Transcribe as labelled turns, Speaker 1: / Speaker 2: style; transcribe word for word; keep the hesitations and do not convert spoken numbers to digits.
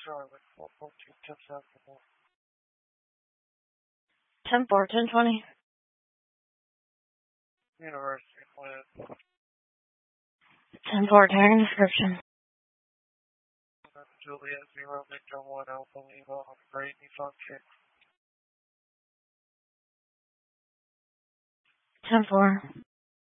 Speaker 1: Charlotte, four fourteen, ten seven.
Speaker 2: ten four, ten twenty.
Speaker 1: University plan.
Speaker 2: ten four, tearing description.
Speaker 1: Juliet zero, Victor one, Alpha Lima, upgrade, Nissan six.
Speaker 2: ten four.